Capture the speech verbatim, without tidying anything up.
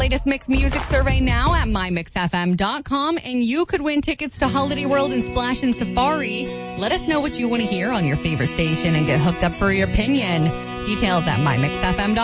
Latest mix music survey now at my mix f m dot com, and you could win tickets to Holiday World and Splash and Safari. Let us know what you want to hear on your favorite station and get hooked up for your opinion. Details at my mix f m dot com.